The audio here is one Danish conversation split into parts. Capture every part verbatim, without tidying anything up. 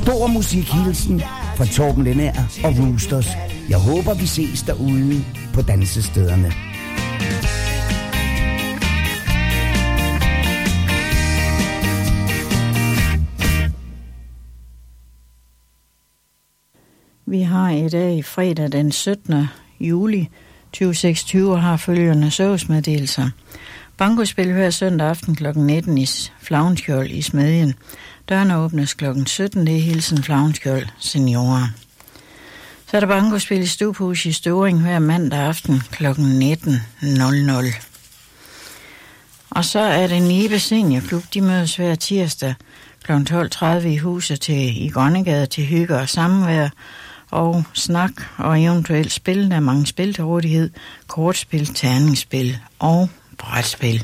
stor musikhilsen fra Torben Lenær og Roosters. Jeg håber, vi ses derude på dansestederne. Vi har i dag fredag den syttende juli tyve seksogtyve og har følgende servicemeddelelser. Bankospil hver søndag aften klokken nitten i Flavnskjold i Smedjen. Dørene åbnes klokken sytten. Det er hilsen Flavnskjold seniorer. Så er der bankospil i Stubhus i Støvring hver mandag aften klokken nitten. Og så er det Nibe Seniorklub. De mødes hver tirsdag klokken tolv tredive i huset til, i Grønnegade til hygge og samvær og snak og eventuelt spil. Der er mange spil til rådighed. Kortspil, terningsspil og brætspil.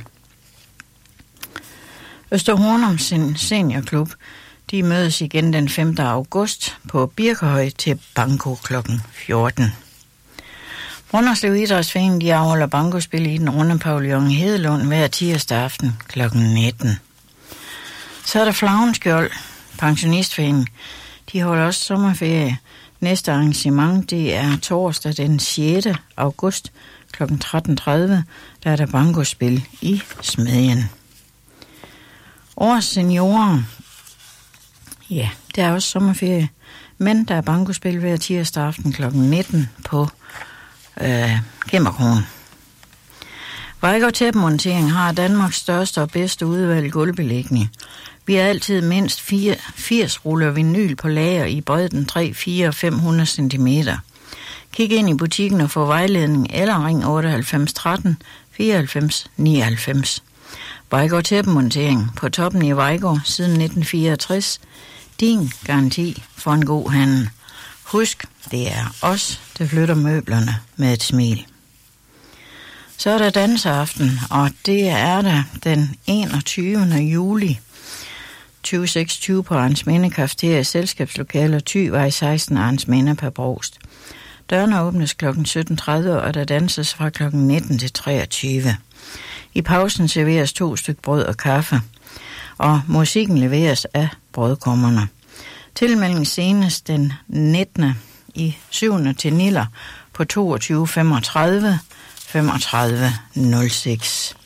Østerhornum Seniorklub, de mødes igen den femte august på Birkehøj til banko klokken fjorten. Brønderslev Idrætsforening, de afholder bankospil i den runde pavillon Hedelund hver tirsdag aften klokken nitten. Så er der Flavnskjold Pensionistforening. De holder også sommerferie. Næste arrangement, det er torsdag den sjette august klokken tretten tredive. Der er der bankospil i Smedjen. Årets seniorer, ja, der er også sommerferie, men der er bankospil hver tirsdag aften klokken nitten på øh, Kæmmerkronen. Vejgaard Tæppemontering har Danmarks største og bedste udvalg gulvbelægning. Vi har altid mindst firs ruller vinyl på lager i bredden tre, fire og fem hundrede centimeter. Kig ind i butikken og få vejledning eller ring otteoghalvfems tretten fireoghalvfems nioghalvfems. Vejgaard Tæppemontering på toppen i Vejgaard siden nitten fireogtres. Din garanti for en god handel. Husk, det er os, der flytter møblerne med et smil. Så er der danseaften, og det er der den enogtyvende juli tyve seksogtyve på Arnsminde Cafeteria Selskabslokaler Thyvej seksten Arnsminde per Brost. Dørene åbnes klokken sytten tredive, og der danses fra klokken nitten til treogtyve. I pausen serveres to stykker brød og kaffe, og musikken leveres af brødkommerne. Tilmelding senest den nittende i syvende til Niller på toogtyve femogtredive femogtredive nul seks.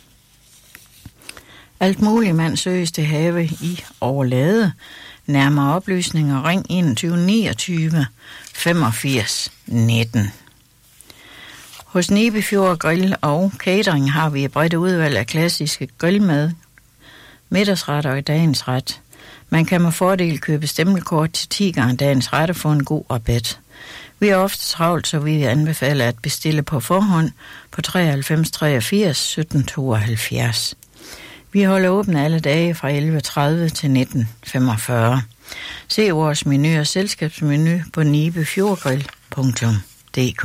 Alt muligt mand søges til have i Overlade. Nærmere oplysninger ring enogtyve niogtyve femogfirs nitten. Hos Nibefjord Grill og Catering har vi et bredt udvalg af klassiske grillmad, middagsretter og dagens ret. Man kan med fordel købe stempelkort til ti gange dagens ret og få en god rabat. Vi er ofte travlt, så vi anbefaler at bestille på forhånd på treoghalvfems treogfirs sytten tooghalvfjerds. Vi holder åbent alle dage fra elleve tredive til nitten femogfyrre. Se vores menu og selskabsmenu på nibefjordgrill punktum d k.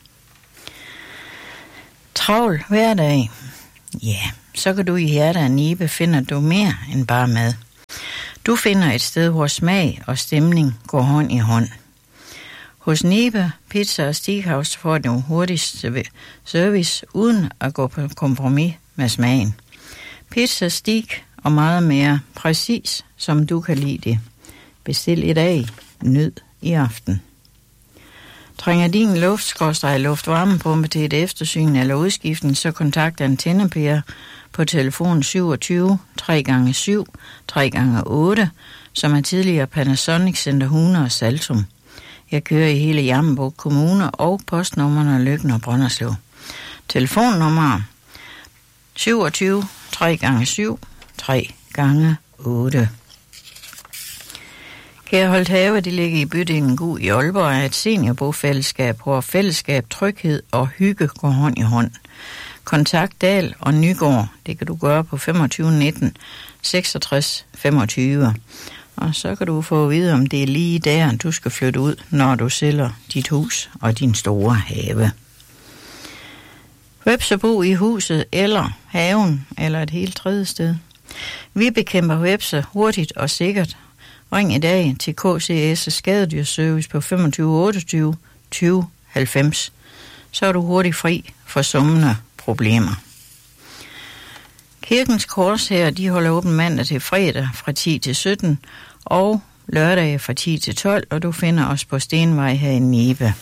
Travl hverdag. Ja, så kan du i hjertet af Nibe finder du mere end bare mad. Du finder et sted, hvor smag og stemning går hånd i hånd. Hos Nibe Pizza og Steakhouse får du hurtigt service uden at gå på kompromis med smagen. Pizza, steak og meget mere præcis, som du kan lide det. Bestil i dag, nyd i aften. Trænger din luft-luftvarmepumpe til et eftersyn eller udskiftning, så kontakt Antennepære på telefon syvogtyve tre gange syv tre gange otte, som er tidligere Panasonic Center hundrede og Saltum. Jeg kører i hele Jammerbugt Kommune og postnummerne Løkken og Brønderslev. Telefonnummer syvogtyve tre gange syv tre gange otte. Kærholdt Have, de ligger i bydelen Gug i Aalborg, er et seniorbofællesskab, hvor fællesskab, tryghed og hygge går hånd i hånd. Kontakt Dahl og Nygaard, det kan du gøre på femogtyve nitten seksogtres femogtyve. Og så kan du få at vide, om det er lige der, du skal flytte ud, når du sælger dit hus og din store have. Hvepsebo i huset eller haven eller et helt tredje sted. Vi bekæmper hvepse hurtigt og sikkert. Ring i dag til K C S Skadedyrservice på femogtyve otteogtyve tyve halvfems. Så er du hurtigt fri for summende problemer. Kirkens Korshær, de holder åben mandag til fredag fra ti til sytten, og lørdage fra ti til tolv, og du finder os på Stenvej her i Nibe.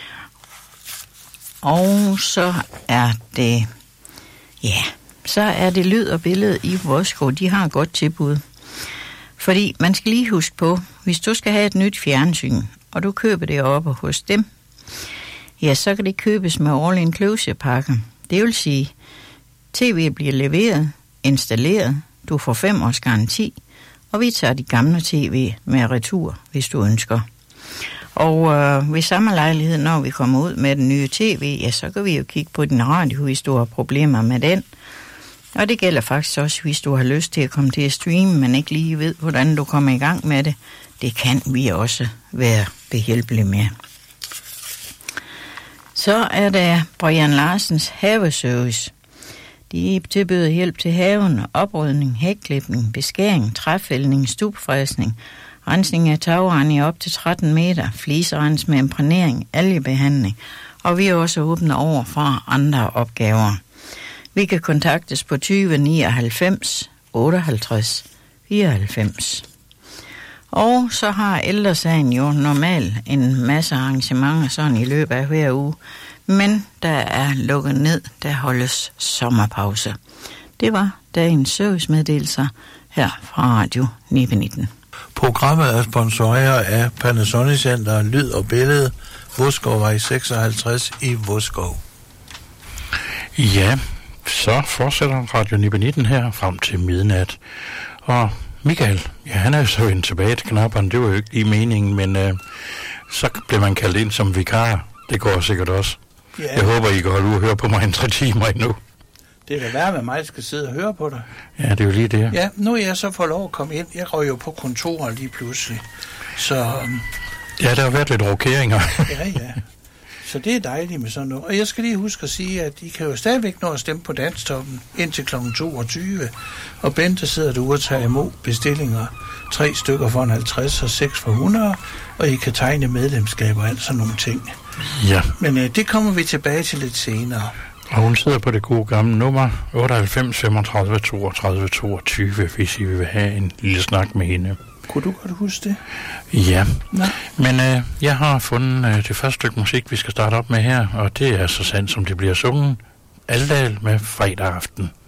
Og så er det, ja, så er det Lyd og Billede i Vodskov. De har et godt tilbud. Fordi man skal lige huske på, hvis du skal have et nyt fjernsyn, og du køber det oppe hos dem, ja, så kan det købes med all-inclusive-pakken. Det vil sige, tv bliver leveret, installeret, du får fem års garanti, og vi tager de gamle tv med retur, hvis du ønsker. Og øh, ved samme lejlighed, når vi kommer ud med den nye tv, ja, så kan vi jo kigge på din radio, hvis du har problemer med den. Og det gælder faktisk også, hvis du har lyst til at komme til at streame, men ikke lige ved, hvordan du kommer i gang med det. Det kan vi også være behjælpelige med. Så er der Brian Larsens haveservice. De tilbyder hjælp til haven, oprydning, hækklipning, beskæring, træfældning, stubfræsning, rensning af tagrende i op til tretten meter, fliserens med imprægnering, algebehandling, og vi er også åbne over for andre opgaver. Vi kan kontaktes på tyve nioghalvfems otteoghalvtreds fireoghalvfems. Og så har Ældresagen jo normalt en masse arrangementer sådan i løbet af hver uge, men der er lukket ned, der holdes sommerpause. Det var dagens servicemeddelelser her fra Radio Nibe nitten. Programmet er sponsoreret af Panasonic Center Lyd og Billede, Vodskov seksoghalvtreds i Vodskov. Ja, så fortsætter Radio Nibe nitten her frem til midnat. Og Michael, ja, han er jo så vendt tilbage til knapperne, det var jo ikke lige meningen, men øh, så bliver man kaldt ind som vikar. Det går sikkert også. Ja. Jeg håber, I kan holde ud og høre på mig en tre timer endnu. Det er da værd med mig, der skal sidde og høre på dig. Ja, det er jo lige det. Ja, nu er jeg så fået lov at komme ind. Jeg røg jo på kontoret lige pludselig. Så... Um... Ja, der har været lidt rokeringer. ja, ja. Så det er dejligt med sådan noget. Og jeg skal lige huske at sige, at I kan jo stadigvæk nå at stemme på Danstoppen indtil klokken toogtyve. Og Bente sidder derude og tager imod bestillinger. Tre stykker for en halvtreds og seks for hundrede. Og I kan tegne medlemskaber og alt sådan nogle ting. Ja. Men øh, det kommer vi tilbage til lidt senere. Og hun sidder på det gode gamle nummer otteoghalvfems femogtredive toogtredive toogtyve, hvis I vil have en lille snak med hende. Kunne du godt huske det? Ja, Nå. Men øh, jeg har fundet øh, det første stykke musik, vi skal starte op med her, og det er så sandt, som det bliver sunget. Aldal med fredag aften.